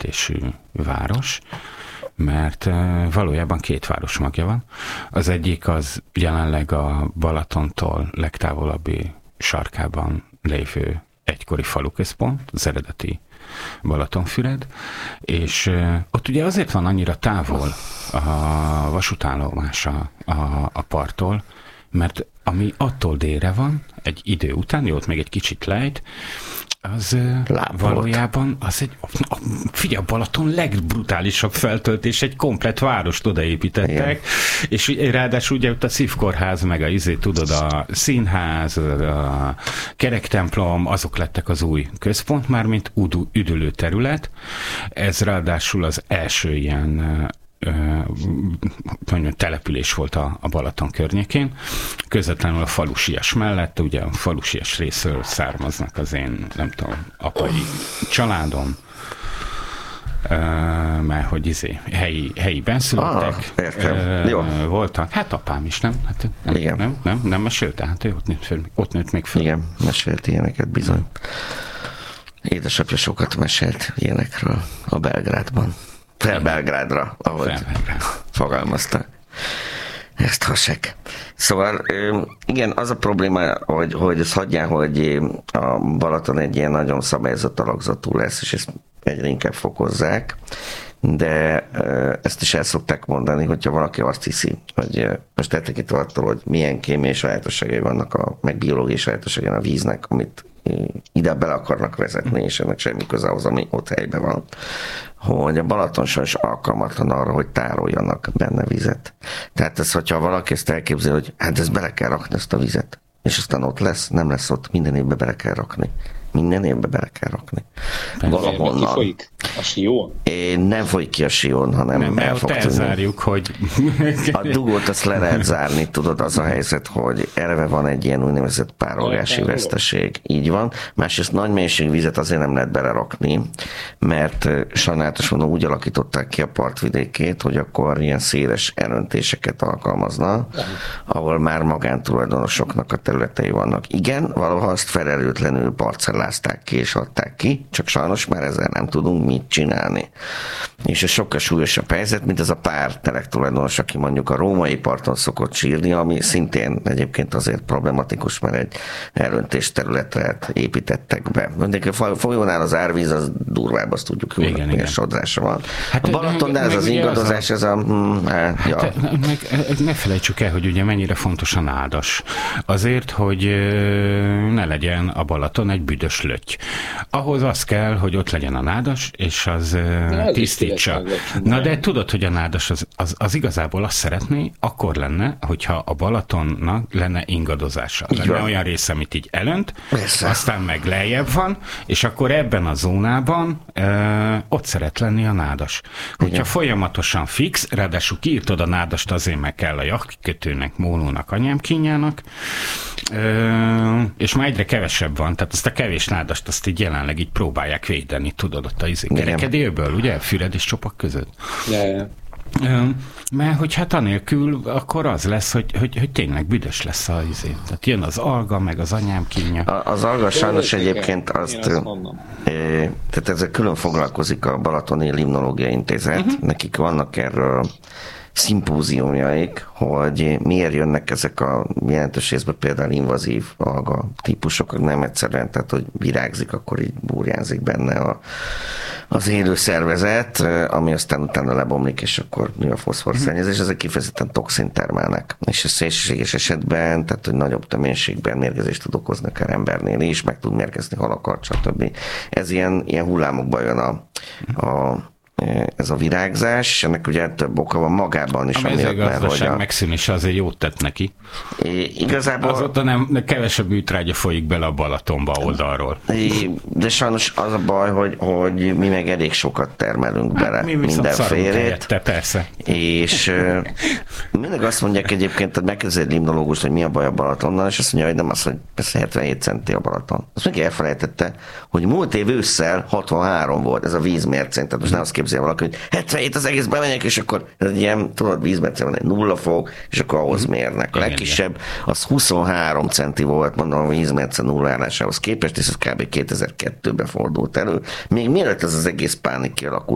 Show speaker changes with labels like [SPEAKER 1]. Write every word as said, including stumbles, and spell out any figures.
[SPEAKER 1] jelentésű város, mert valójában két városmagja van. Az egyik az jelenleg a Balatontól legtávolabbi sarkában lévő egykori faluközpont, az eredeti Balatonfüred, és ott ugye azért van annyira távol a vasútállomása a, a parttól, mert ami attól délre van, egy idő után, jó, ott még egy kicsit lejt, az Láb valójában az egy, figyelj, a Balaton legbrutálisabb feltöltés, egy komplett várost odaépítettek, igen. És ráadásul ugye ott a szívkórház, meg a izé, tudod, a színház, a kerektemplom, azok lettek az új központ, mármint üdülő terület. Ez ráadásul az első ilyen település volt a, a Balaton környékén, közvetlenül a falusias mellett, ugye a falusias részről származnak az én, nem tudom, apai családom, mert hogy izé, helyi, helyi benszülöttek
[SPEAKER 2] ah, Jó.
[SPEAKER 1] voltak. Hát apám is, nem? Hát, nem,
[SPEAKER 2] Igen.
[SPEAKER 1] nem, nem, nem mesélte? Hát ő ott nőtt, föl, ott nőtt még föl.
[SPEAKER 2] Igen, mesélt ilyeneket bizony. Édesapja sokat mesélt ilyenekről a Belgrádban. Fel Belgrádra, ahogy Felbelgrád. Fogalmazta ezt Hasek. Szóval igen, az a probléma, hogy, hogy ezt hagyjál, hogy a Balaton egy ilyen nagyon szabályozott alakzatú lesz, és ezt egyre inkább fokozzák, de ezt is el szokták mondani, hogyha valaki azt hiszi, hogy most eltekintve attól, hogy milyen kémiai sajátosságai vannak, a, meg biológiai sajátosságai a víznek, amit ide bele akarnak vezetni, és ennek semmi köze ahhoz, ami ott helyben van, hogy a Balaton sajnos alkalmatlan arra, hogy tároljanak benne vizet. Tehát ez, hogyha valaki ezt elképzel, hogy hát ezt bele kell rakni, ezt a vizet, és aztán ott lesz, nem lesz ott, minden évben bele kell rakni. Minden évben bele kell rakni.
[SPEAKER 3] Valahonnan. Ki folyik? A Sion?
[SPEAKER 2] Én nem folyik ki a Sion, hanem
[SPEAKER 1] nem,
[SPEAKER 2] el fog
[SPEAKER 1] elzárjuk, hogy...
[SPEAKER 2] A dugót azt le lehet zárni, tudod, az a helyzet, hogy eleve van egy ilyen úgynevezett párogási veszteség. Így van. Másrészt nagy mennyiségű vizet azért nem lehet belerakni, mert sajnálatos módon úgy alakították ki a partvidékét, hogy akkor ilyen széles elöntéseket alkalmazna, ahol már magántulajdonosoknak a területei vannak. Igen, valaha azt felelőtlenül parcellázták ki és adták ki, csak sajnos már ezzel nem tudunk mit csinálni. És ez sokkal súlyosabb helyzet, mint ez a pár telektulajdonos, aki mondjuk a római parton szokott sírni, ami szintén egyébként azért problematikus, mert egy elöntés területet építettek be. Mindenki a folyónál az árvíz, az durvább, azt tudjuk, hogy igen, milyen sodrása van. Hát a Balatonnál ez az ingadozás, ez a... Hmm, hát, ja.
[SPEAKER 1] hát, meg, ne felejtsük el, hogy ugye mennyire fontos a nádas. Azért, hogy ne legyen a Balaton egy büdös löty. Ahhoz az kell, hogy ott legyen a nádas, és az de tisztítsa. Na de tudod, hogy a nádas az, az, az igazából azt szeretné, akkor lenne, hogyha a Balatonnak lenne ingadozása. Így lenne van. Olyan része, amit így elönt, persze. Aztán meg lejjebb van, és akkor ebben a zónában ö, ott szeret lenni a nádas. Hogyha igen. Folyamatosan fix, ráadásul kiírtod a nádast, azért meg kell a jachtkötőnek, mólónak, anyámkínjának, ö, és már egyre kevesebb van, tehát azt a kevés nádast azt így jelenleg így próbálják védeni, tudod, ott a izé kerekedőből, ugye? Füred és Csopak között.
[SPEAKER 3] Ja,
[SPEAKER 1] mert hogy hát anélkül akkor az lesz, hogy, hogy, hogy tényleg büdös lesz az izé. Tehát jön az alga, meg az anyám kínja.
[SPEAKER 2] Az alga sajnos egyébként azt, azt é, tehát ezzel külön foglalkozik a Balatoni Limnológiai Intézet. Uh-huh. Nekik vannak erről szimpóziumjaik, hogy miért jönnek ezek a jelentős részben például invazív alga típusok, nem egyszerűen, tehát hogy virágzik, akkor így burjánzik benne a, az élő szervezet, ami aztán utána lebomlik, és akkor mi a foszforszennyezés, ezek kifejezetten toxint termelnek. És a szélsőséges esetben, tehát hogy nagyobb töménységben mérgezést tud okozni akár embernél is, meg tud mérgezni halakat, stb. Ez ilyen, ilyen hullámokban jön a, a ez a virágzás, és ennek ugye több oka van magában is.
[SPEAKER 1] A mezőgazdaság megszűnése azért jót tett neki.
[SPEAKER 2] É, igazából...
[SPEAKER 1] Azóta nem, kevesebb műtrágya folyik bele a Balatonba oldalról.
[SPEAKER 2] É, de sajnos az a baj, hogy, hogy mi meg elég sokat termelünk bele hát, mi mindenfélét.
[SPEAKER 1] Te persze.
[SPEAKER 2] És mindig azt mondják egyébként, hogy megkérdezi egy limnológust, hogy mi a baj a Balatonnal, és azt mondja, hogy nem az, hogy persze hetvenhét centi a Balaton. Azt meg elfelejtette, hogy múlt év ősszel hatvanhárom volt ez a vízmércén, tehát most nem azt képzelje valaki, hogy hetvenhét az egész bemegyek, és akkor ez egy ilyen, tudod, vízmércén van egy nulla fok, és akkor ahhoz mérnek. A legkisebb az huszonhárom centi volt, mondom, a vízmérce nullárásához képest, és ez kb. kétezer-kettőben fordult elő. Még mielőtt ez az egész pánik kialakult,